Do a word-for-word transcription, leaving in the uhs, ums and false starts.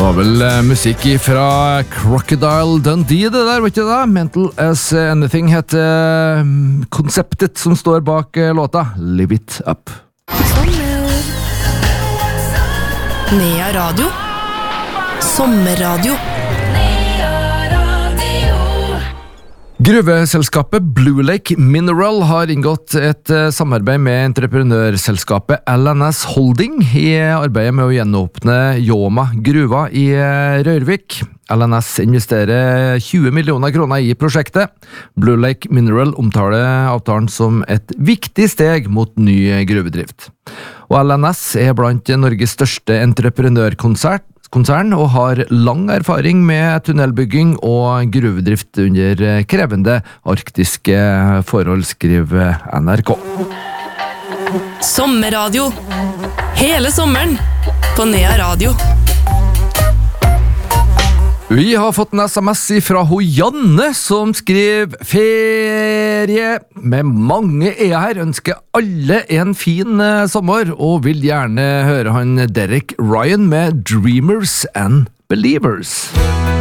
var vel eh, musikk fra Crocodile Dundee, det der, vet du da? Mental as Anything heter eh, konseptet som står bak eh, låta. Live it up. Nea Radio. Sommerradio. Gruveselskapet Blue Lake Mineral har inngått et eh, samarbeid med entreprenørselskapet L N S Holding i arbeidet med å gjenåpne Joma gruva i eh, Rørvik. L N S investerer tjue millioner kroner i prosjektet. Blue Lake Mineral omtaler avtalen som et viktig steg mot ny gruvedrift. Og L N S er blant Norges største entreprenørkonsern konsern og har lang erfaring med tunnelbygging og gruvedrift under krevende arktiske forhold, skriver N R K. Sommerradio. Hele sommeren på Nea Radio. Vi har fått en sms fra ho Janne som skriver ferie med mange er her, ønsker alle en fin eh, sommer og vil gjerne høre han Derek Ryan med Dreamers and Believers.